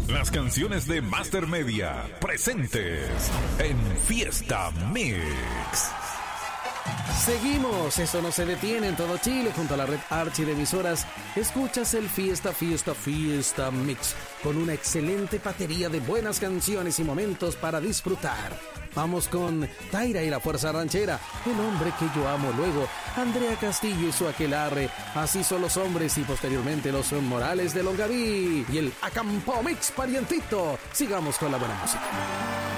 Las canciones de Master Media presentes en Fiesta Mix. Seguimos, eso no se detiene en todo Chile junto a la red Archi de emisoras. Escuchas el Fiesta Mix con una excelente batería de buenas canciones y momentos para disfrutar. Vamos con Taira y la Fuerza Ranchera, El hombre que yo amo, luego Andrea Castillo y su aquelarre, Así son los hombres, y posteriormente los Morales de Longaví y el Acampo Mix parientito. Sigamos con la buena música.